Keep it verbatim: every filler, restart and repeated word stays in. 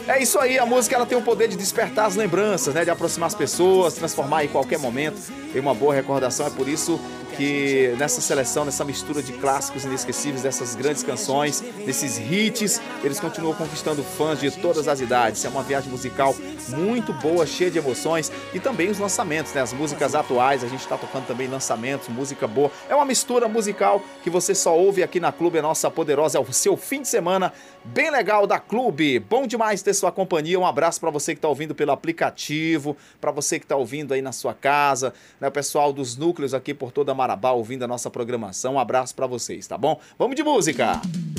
É isso aí, a música ela tem o poder de despertar as lembranças, né? De aproximar as pessoas, transformar em qualquer momento em uma boa recordação. É por isso que nessa seleção, nessa mistura de clássicos inesquecíveis, dessas grandes canções, desses hits, eles continuam conquistando fãs de todas as idades. É uma viagem musical muito boa, cheia de emoções e também os lançamentos, né? As músicas atuais, a gente está tocando também lançamentos, música boa. É uma mistura musical que você só ouve aqui na Clube, a nossa poderosa, é o seu fim de semana bem legal da Clube. Bom demais ter sua companhia. Um abraço para você que está ouvindo pelo aplicativo, para você que está ouvindo aí na sua casa, né? O pessoal dos núcleos aqui por toda Marabá ouvindo a nossa programação. Um abraço para vocês, tá bom? Vamos de música!